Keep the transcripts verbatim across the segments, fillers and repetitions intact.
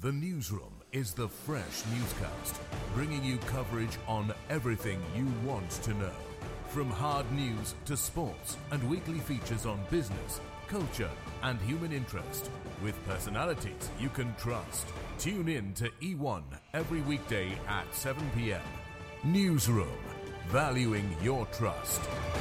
The Newsroom is the fresh newscast, bringing you coverage on everything you want to know. From hard news to sports and weekly features on business, culture and human interest, with personalities you can trust. Tune in to E one every weekday at seven p.m. Newsroom, valuing your trust.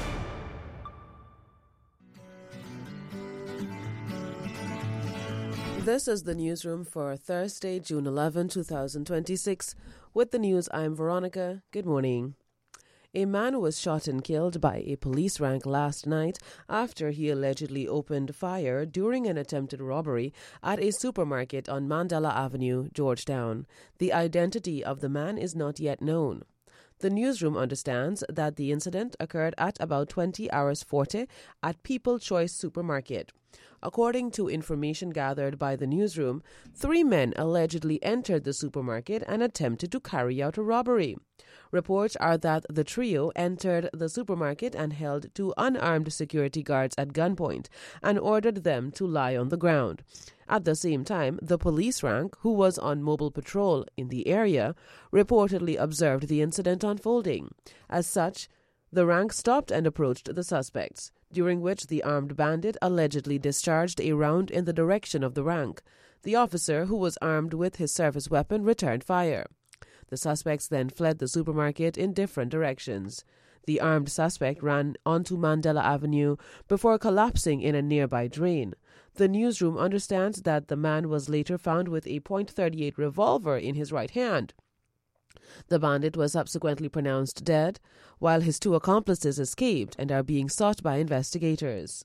This is the Newsroom for Thursday, June eleventh, twenty twenty-six. With the news, I'm Veronica. Good morning. A man was shot and killed by a police rank last night after he allegedly opened fire during an attempted robbery at a supermarket on Mandela Avenue, Georgetown. The identity of the man is not yet known. The Newsroom understands that the incident occurred at about twenty hours forty at People Choice Supermarket. According to information gathered by the Newsroom, three men allegedly entered the supermarket and attempted to carry out a robbery. Reports are that the trio entered the supermarket and held two unarmed security guards at gunpoint and ordered them to lie on the ground. At the same time, the police rank, who was on mobile patrol in the area, reportedly observed the incident unfolding. As such, the rank stopped and approached the suspects, during which the armed bandit allegedly discharged a round in the direction of the rank. The officer, who was armed with his service weapon, returned fire. The suspects then fled the supermarket in different directions. The armed suspect ran onto Mandela Avenue before collapsing in a nearby drain. The Newsroom understands that the man was later found with a point three eight revolver in his right hand. The bandit was subsequently pronounced dead, while his two accomplices escaped and are being sought by investigators.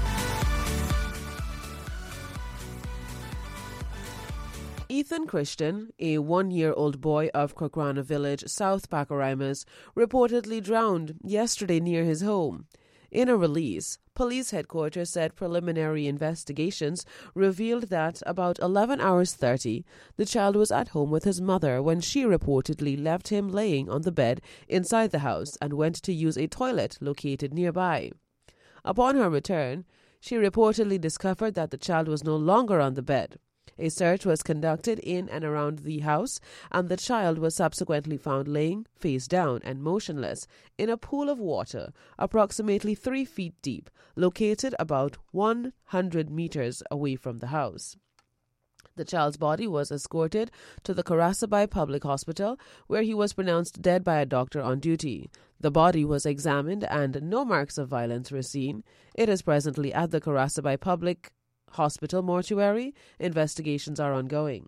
Ethan Christian, a one-year-old boy of Krokrana village, South Pacorimas, reportedly drowned yesterday near his home. In a release, police headquarters said preliminary investigations revealed that about eleven hours thirty, the child was at home with his mother when she reportedly left him laying on the bed inside the house and went to use a toilet located nearby. Upon her return, she reportedly discovered that the child was no longer on the bed. A search was conducted in and around the house, and the child was subsequently found laying face down and motionless in a pool of water approximately three feet deep, located about one hundred meters away from the house. The child's body was escorted to the Karasabai Public Hospital, where he was pronounced dead by a doctor on duty. The body was examined and no marks of violence were seen. It is presently at the Karasabai Public Hospital mortuary. Investigations are ongoing.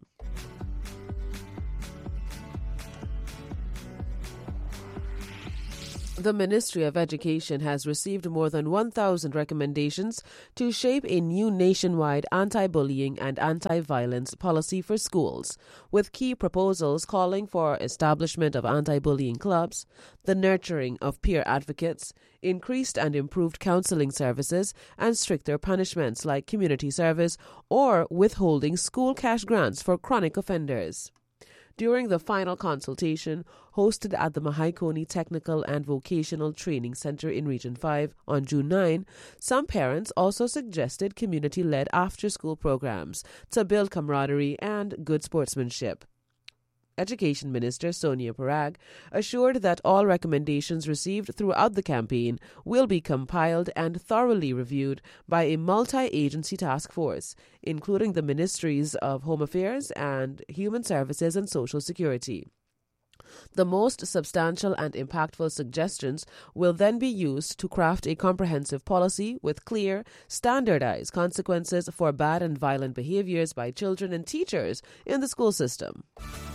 The Ministry of Education has received more than one thousand recommendations to shape a new nationwide anti-bullying and anti-violence policy for schools, with key proposals calling for establishment of anti-bullying clubs, the nurturing of peer advocates, increased and improved counseling services, and stricter punishments like community service or withholding school cash grants for chronic offenders. During the final consultation hosted at the Mahaikoni Technical and Vocational Training Center in Region five on June ninth, some parents also suggested community-led after-school programs to build camaraderie and good sportsmanship. Education Minister Sonia Parag assured that all recommendations received throughout the campaign will be compiled and thoroughly reviewed by a multi-agency task force, including the Ministries of Home Affairs and Human Services and Social Security. The most substantial and impactful suggestions will then be used to craft a comprehensive policy with clear, standardized consequences for bad and violent behaviors by children and teachers in the school system.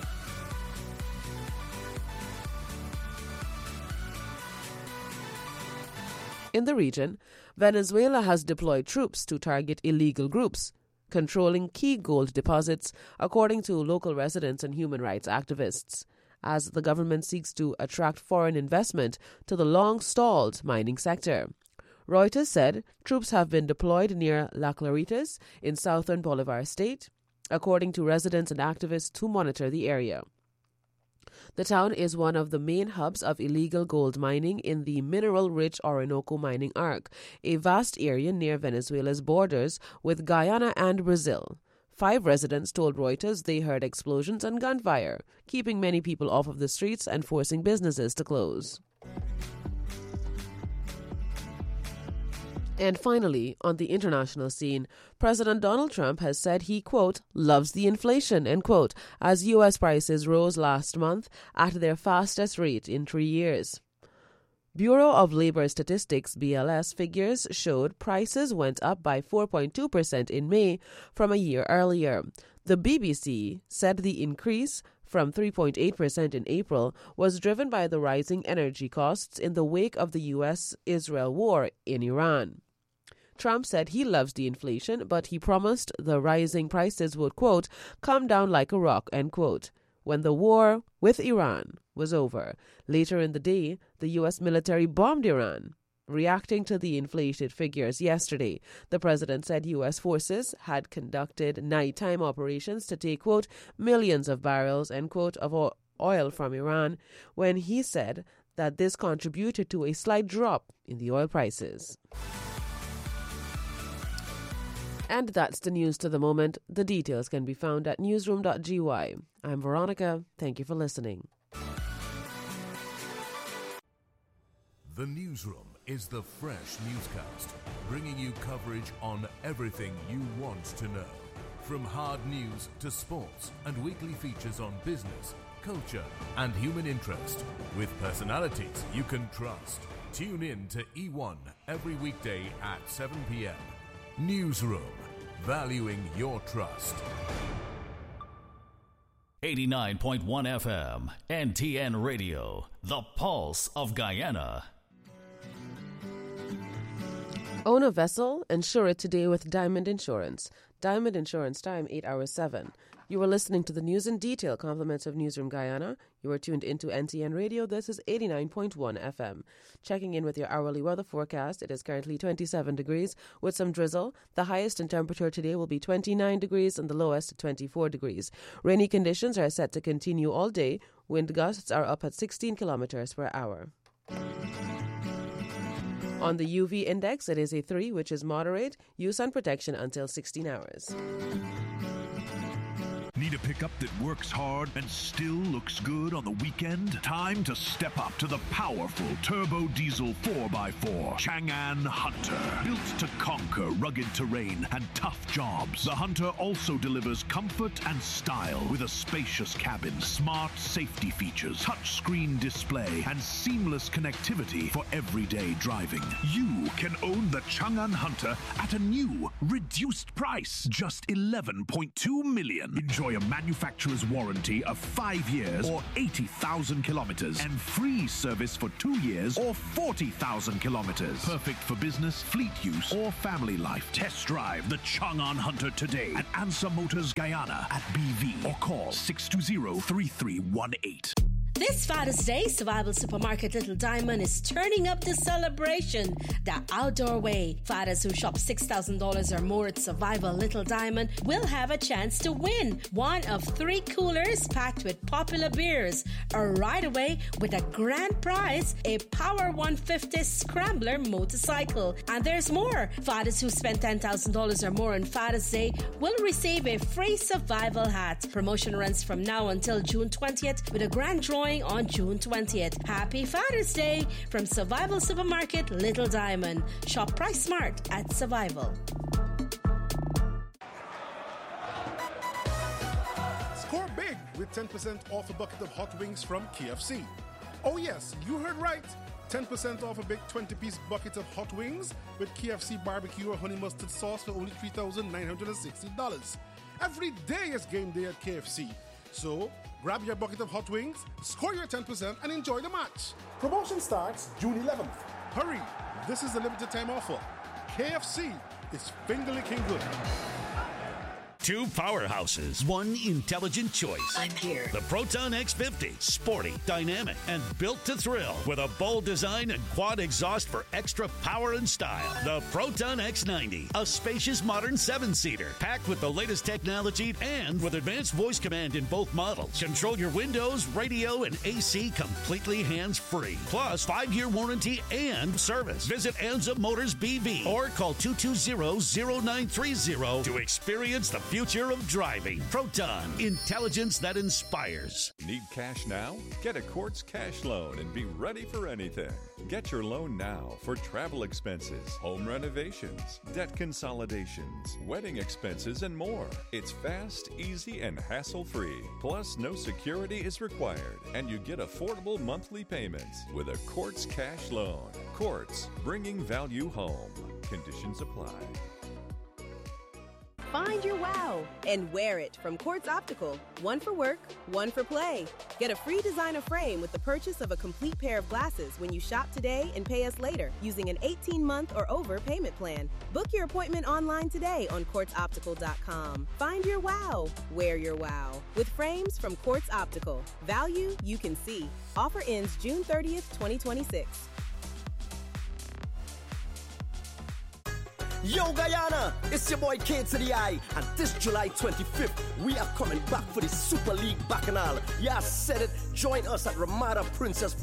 In the region, Venezuela has deployed troops to target illegal groups controlling key gold deposits, according to local residents and human rights activists, as the government seeks to attract foreign investment to the long-stalled mining sector. Reuters said troops have been deployed near La Claritas in southern Bolivar State, according to residents and activists who monitor the area. The town is one of the main hubs of illegal gold mining in the mineral-rich Orinoco Mining Arc, a vast area near Venezuela's borders with Guyana and Brazil. Five residents told Reuters they heard explosions and gunfire, keeping many people off of the streets and forcing businesses to close. And finally, on the international scene, President Donald Trump has said he, quote, loves the inflation, end quote, as U S prices rose last month at their fastest rate in three years. Bureau of Labor Statistics, B L S, figures showed prices went up by four point two percent in May from a year earlier. The B B C said the increase from three point eight percent in April was driven by the rising energy costs in the wake of the U S Israel war in Iran. Trump said he loves the inflation, but he promised the rising prices would, quote, come down like a rock, end quote, when the war with Iran was over. Later in the day, the U S military bombed Iran. Reacting to the inflated figures yesterday, the president said U S forces had conducted nighttime operations to take, quote, millions of barrels, end quote, of oil from Iran, when he said that this contributed to a slight drop in the oil prices. And that's the news to the moment. The details can be found at newsroom dot g y. I'm Veronica. Thank you for listening. The Newsroom is the fresh newscast, bringing you coverage on everything you want to know. From hard news to sports and weekly features on business, culture and human interest, with personalities you can trust. Tune in to E one every weekday at seven p.m. Newsroom, valuing your trust. eighty-nine point one F M, N T N Radio, the pulse of Guyana. Own a vessel? Insure it today with Diamond Insurance. Diamond Insurance time, eight hours seven. You are listening to the news in detail, compliments of Newsroom Guyana. You are tuned into N T N Radio. This is eighty-nine point one F M. Checking in with your hourly weather forecast. It is currently twenty-seven degrees with some drizzle. The highest in temperature today will be twenty-nine degrees and the lowest twenty-four degrees. Rainy conditions are set to continue all day. Wind gusts are up at sixteen kilometers per hour. On the U V index, it is a three, which is moderate. Use sun protection until sixteen hours. Need a pickup that works hard and still looks good on the weekend? Time to step up to the powerful turbo diesel four by four Chang'an Hunter. Built to conquer rugged terrain and tough jobs, the Hunter also delivers comfort and style with a spacious cabin, smart safety features, touchscreen display, and seamless connectivity for everyday driving. You can own the Chang'an Hunter at a new, reduced price, just eleven point two million dollars. Enjoy a manufacturer's warranty of five years or eighty thousand kilometers and free service for two years or forty thousand kilometers. Perfect for business, fleet use, or family life. Test drive the Chang'an Hunter today at Ansa Motors Guyana at B V or call six two zero, three three one eight. This Father's Day, Survival Supermarket Little Diamond is turning up the celebration the outdoor way. Fathers who shop six thousand dollars or more at Survival Little Diamond will have a chance to win one of three coolers packed with popular beers, a ride-away with a grand prize, a Power one fifty Scrambler motorcycle. And there's more. Fathers who spend ten thousand dollars or more on Father's Day will receive a free survival hat. Promotion runs from now until June twentieth with a grand drawing on June twentieth. Happy Father's Day from Survival Supermarket Little Diamond. Shop Price Smart at Survival. Score big with ten percent off a bucket of hot wings from K F C. Oh yes, you heard right. ten percent off a big twenty-piece bucket of hot wings with K F C barbecue or honey mustard sauce for only three thousand nine hundred sixty dollars. Every day is game day at K F C. So, grab your bucket of hot wings, score your ten percent, and enjoy the match. Promotion starts June eleventh. Hurry, this is a limited time offer. K F C is finger licking good. Two powerhouses, one intelligent choice. I'm here. The Proton X fifty, sporty, dynamic, and built to thrill with a bold design and quad exhaust for extra power and style. The Proton X ninety, a spacious modern seven-seater, packed with the latest technology and with advanced voice command in both models. Control your windows, radio, and A C completely hands-free. Plus, five-year warranty and service. Visit Ansa Motors B V or call two two zero, zero nine three zero to experience the future of driving. Proton, intelligence that inspires. Need cash now? Get a Quartz cash loan and be ready for anything. Get your loan now for travel expenses, home renovations, debt consolidations, wedding expenses, and more. It's fast, easy, and hassle-free. Plus, no security is required, and you get affordable monthly payments with a Quartz cash loan. Quartz, bringing value home. Conditions apply. Find your wow and wear it from Quartz Optical. One for work, one for play. Get a free designer frame with the purchase of a complete pair of glasses when you shop today and pay us later using an eighteen-month or over payment plan. Book your appointment online today on quartz optical dot com. Find your wow, wear your wow with frames from Quartz Optical. Value you can see. Offer ends June thirtieth, twenty twenty-six. Yo Guyana, it's your boy K to the I, and this July twenty-fifth, we are coming back for the Super League Bacchanal. Yeah, I said it, join us at Ramada Princess